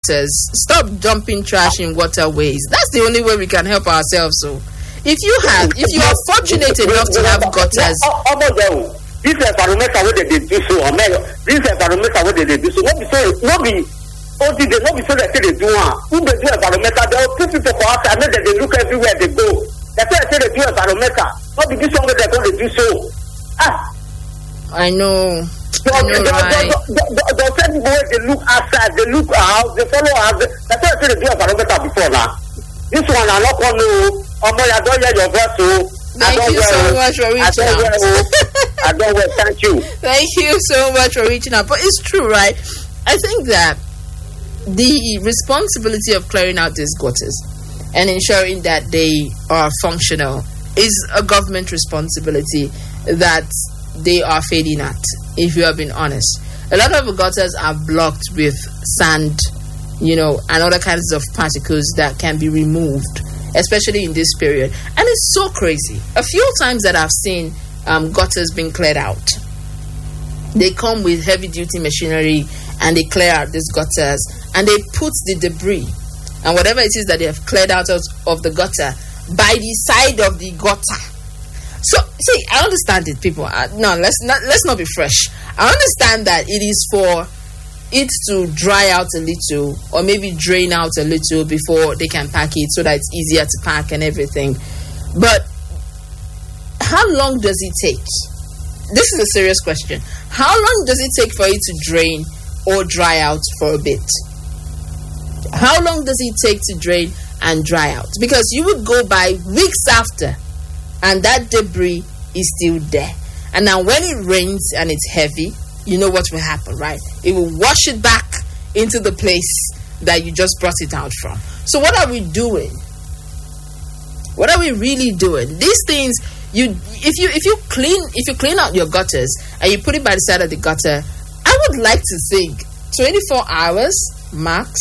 gutters. Stop dumping trash in waterways. That's the only way we can help ourselves. So, if you are fortunate enough to have gutters, this environmental way they do so, this environmental way they do so. Not be so that they do. Who they do environmental? They will put people for us and then they look everywhere they go. That's why I say they do environmental. Not be this one way they're going to do so. I know. The same way they look outside, they look out, they follow us. That's why I say they do environmental before now. This one I not going to. I don't hear your voice. Thank you so much for reaching out. I don't well, thank you. Thank you so much for reaching out. But it's true, right? I think that the responsibility of clearing out these gutters and ensuring that they are functional is a government responsibility that they are failing at, if you have been honest. A lot of the gutters are blocked with sand, and other kinds of particles that can be removed, especially in this period. And it's so crazy. A few times that I've seen gutters being cleared out, they come with heavy duty machinery and they clear out these gutters and they put the debris and whatever it is that they have cleared out of the gutter by the side of the gutter. So see, I understand it, people. No, let's not be fresh. I understand that it is for it to dry out a little or maybe drain out a little before they can pack it so that it's easier to pack and everything. But how long does it take? This is a serious question. How long does it take for it to drain or dry out for a bit? How long does it take to drain and dry out? Because you would go by weeks after and that debris is still there. And now when it rains and it's heavy, you know what will happen, right? It will wash it back into the place that you just brought it out from. So what are we doing? What are we really doing? These things, if you clean out your gutters and you put it by the side of the gutter, I would like to think 24 hours max.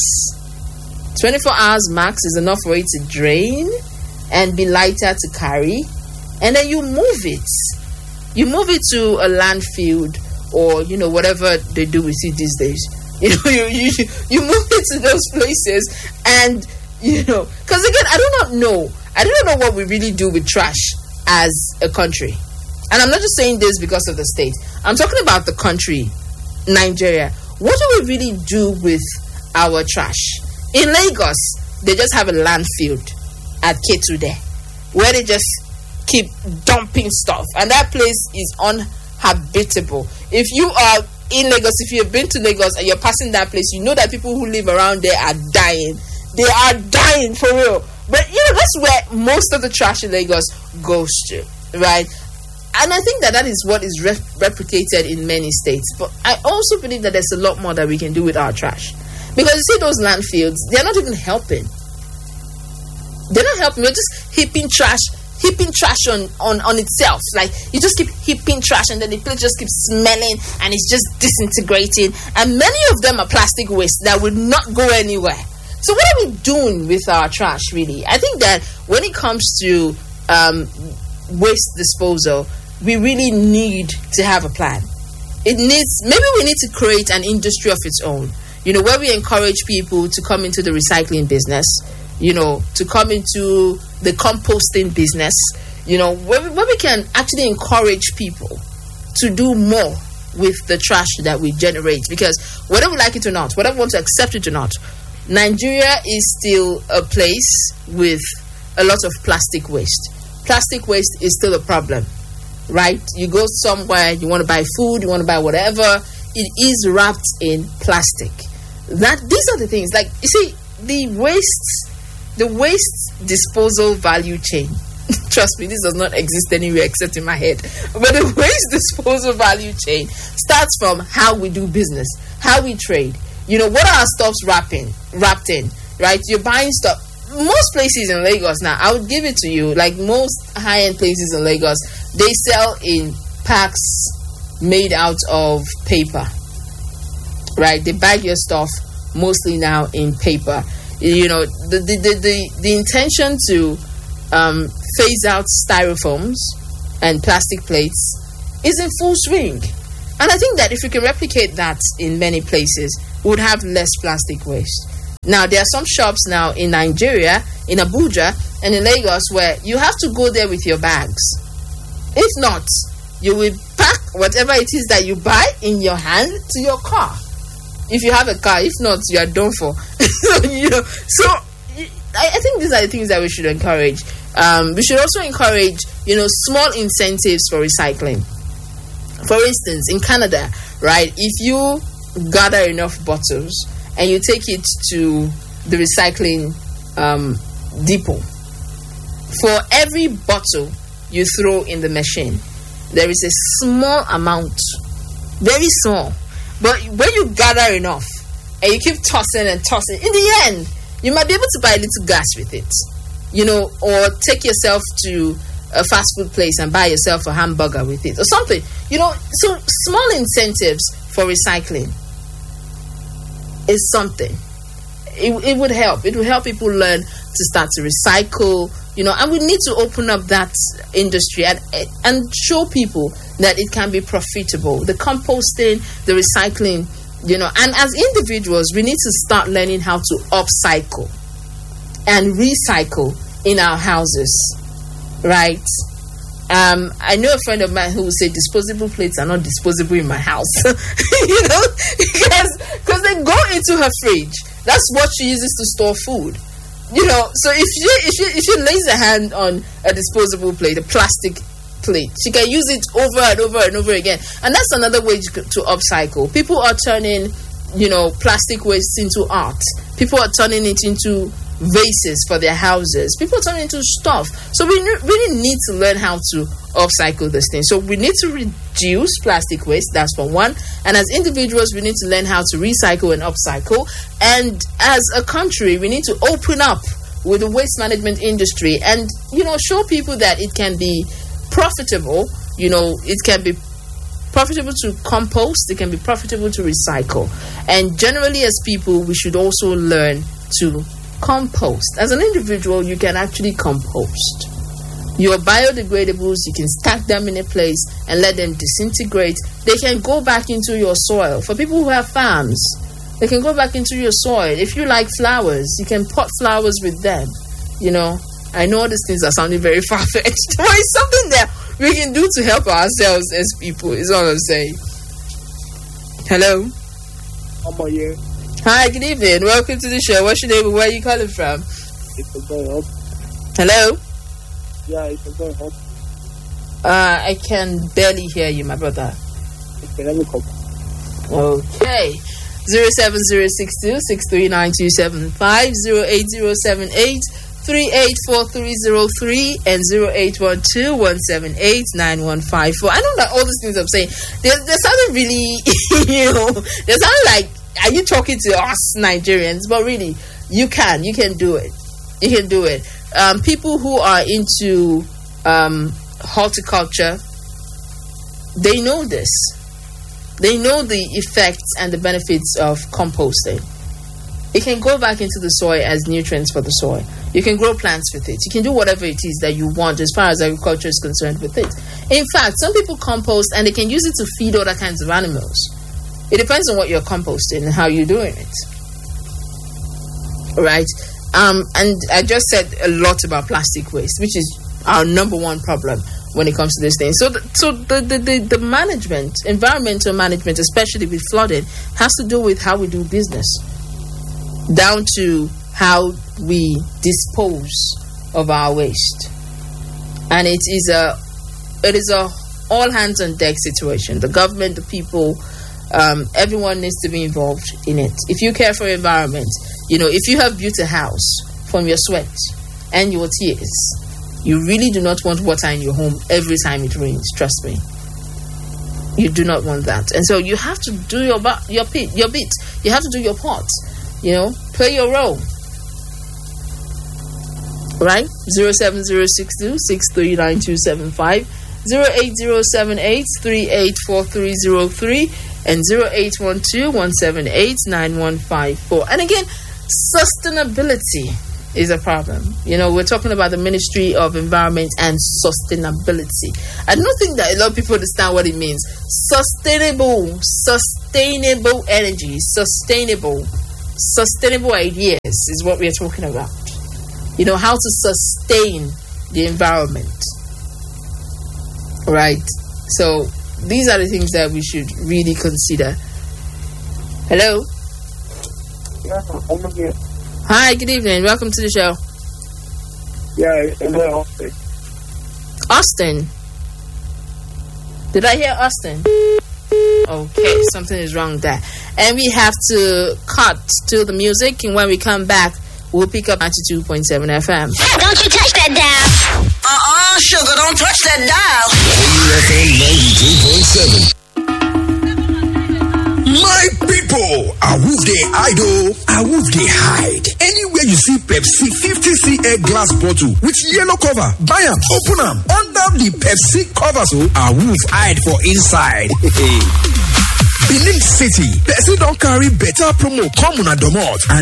24 hours max is enough for it to drain and be lighter to carry. And then you move it. You move it to a landfill or, whatever they do with it these days. You move it to those places and, because again, I do not know what we really do with trash as a country. And I'm not just saying this because of the state. I'm talking about the country, Nigeria. What do we really do with our trash? In Lagos, they just have a landfill at Ketu there, where they just keep dumping stuff. And that place is uninhabitable. If you are in Lagos, if you have been to Lagos and you're passing that place, you know that people who live around there are dying. They are dying for real. But, that's where most of the trash in Lagos goes to, right? And I think that is what is replicated in many states. But I also believe that there's a lot more that we can do with our trash. Because you see those landfills, they're not even helping. They're not helping. We're just heaping trash on itself. Like, you just keep heaping trash and then the place just keeps smelling and it's just disintegrating. And many of them are plastic waste that would not go anywhere. So what are we doing with our trash, really? I think that when it comes to waste disposal, we really need to have a plan. Maybe we need to create an industry of its own, where we encourage people to come into the recycling business, to come into the composting business, where we can actually encourage people to do more with the trash that we generate. Because whether we like it or not, whether we want to accept it or not, Nigeria is still a place with a lot of plastic waste. Plastic waste is still a problem, right? You go somewhere, you want to buy food, you want to buy whatever, it is wrapped in plastic. These are the things, like, you see, the waste disposal value chain. Trust me, this does not exist anywhere except in my head. But the waste disposal value chain starts from how we do business, how we trade. What are our stuffs wrapped in, right? You're buying stuff. Most places in Lagos now, I would give it to you, like most high-end places in Lagos, they sell in packs made out of paper, right? They bag your stuff mostly now in paper. The intention to phase out styrofoams and plastic plates is in full swing. And I think that if we can replicate that in many places, we would have less plastic waste. Now, there are some shops now in Nigeria, in Abuja, and in Lagos where you have to go there with your bags. If not, you will pack whatever it is that you buy in your hand to your car. If you have a car, if not, you are done for. So I think these are the things that we should encourage. We should also encourage, small incentives for recycling. For instance, in Canada, right, if you gather enough bottles and you take it to the recycling depot, for every bottle you throw in the machine, there is a small amount, very small. But when you gather enough and you keep tossing and tossing, in the end, you might be able to buy a little gas with it, or take yourself to a fast food place and buy yourself a hamburger with it or something. So small incentives for recycling is something. It would help. It would help people learn to start to recycle, and we need to open up that industry and show people that it can be profitable. The composting, the recycling, and as individuals, we need to start learning how to upcycle and recycle in our houses, right? I know a friend of mine who will say disposable plates are not disposable in my house, because they go into her fridge. That's what she uses to store food. So if she lays a hand on a disposable plate, a plastic plate, she can use it over and over and over again. And that's another way to upcycle. People are turning, plastic waste into art. People are turning it into vases for their houses. People are turning into stuff. So we really need to learn how to upcycle this thing. So we need to reduce plastic waste. That's for one. And as individuals, we need to learn how to recycle and upcycle. And as a country, we need to open up with the waste management industry and, show people that it can be profitable. It can be profitable to compost. It can be profitable to recycle. And generally, as people, we should also learn to compost. As an individual, you can actually compost. Your biodegradables, you can stack them in a place and let them disintegrate. They can go back into your soil. For people who have farms, they can go back into your soil. If you like flowers, you can pot flowers with them. I know these things are sounding very far-fetched, but it's something that we can do to help ourselves as people, is all I'm saying. Hello? How are you? Hi, good evening. Welcome to the show. What's your name and where are you calling from? It's a boy up. Hello? Yeah, it's a boy up. I can barely hear you, my brother. Okay, let me call. Okay. 07062 639 08078 384303 and 0812 178 9154. I know that all these things I'm saying, they're sounding really, they're sounding like, are you talking to us Nigerians? But really, you can do it. You can do it. People who are into horticulture, they know this. They know the effects and the benefits of composting. It can go back into the soil as nutrients for the soil. You can grow plants with it. You can do whatever it is that you want as far as agriculture is concerned with it. In fact, some people compost and they can use it to feed other kinds of animals. It depends on what you're composting and how you're doing it. Right? And I just said a lot about plastic waste, which is our number one problem when it comes to this thing. So the management, environmental management, especially with flooding, has to do with how we do business, down to how we dispose of our waste. And it is a all hands on deck situation. The government, the people, everyone needs to be involved in it. If you care for your environment, if you have built a house from your sweat and your tears, you really do not want water in your home every time it rains. Trust me, you do not want that. And so you have to do your bit. You have to do your part. Play your role. Right? 07062 639 08078 384303 and 0812 178 9154. And again, sustainability is a problem. We're talking about the Ministry of Environment and Sustainability. I don't think that a lot of people understand what it means. Sustainable energy, sustainable. sustainable ideas is what we're talking about. You know, how to sustain the environment. Right? So, these are the things that we should really consider. Hello? Yeah, I'm here. Hi, good evening. Welcome to the show. Yeah, it's Austin. Austin? Did I hear Austin? Okay, something is wrong there. And we have to cut to the music, and when we come back, we'll pick up 92.7 FM. Don't you touch that dial. Sugar, don't touch that dial. FM 92.7. My people, awoof they idle, awoof they hide. Anywhere you see Pepsi 50cl glass bottle with yellow cover, buy them, open them. Under the Pepsi cover, so awoof hide for inside. Benin City, Pepsi don't carry better promo. Come on a domot.